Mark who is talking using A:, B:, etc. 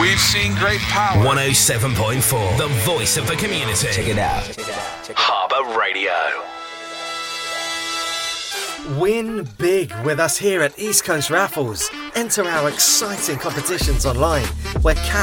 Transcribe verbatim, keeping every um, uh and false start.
A: We've seen great power.
B: one oh seven point four, the voice of the community.
C: Check it out. Check it out. Check it out.
B: Harbour Radio.
D: Win big with us here at East Coast Raffles. Enter our exciting competitions online where cash